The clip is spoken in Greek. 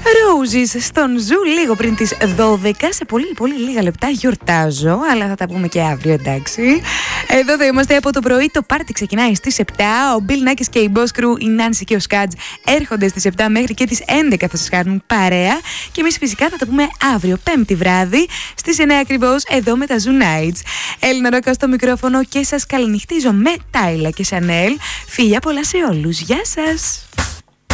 Roses στον Ζου λίγο πριν τις 12. Σε πολύ πολύ λίγα λεπτά γιορτάζω, αλλά θα τα πούμε και αύριο, εντάξει. Εδώ θα είμαστε από το πρωί. Το πάρτι ξεκινάει στις 7. Ο Bill Nackis και η Boss Crew, η Nancy και ο Σκάτζ έρχονται στις 7 μέχρι και τις 11 θα σας κάνουν παρέα. Και εμείς φυσικά θα τα πούμε αύριο, Πέμπτη βράδυ, στις 9 ακριβώς, εδώ με τα Zoo Nights. Έλληνα Ρόκα στο μικρόφωνο και σας καληνυχτίζω με Τάιλα και Σανέλ. Φιλιά πολλά σε όλους. Γεια σας.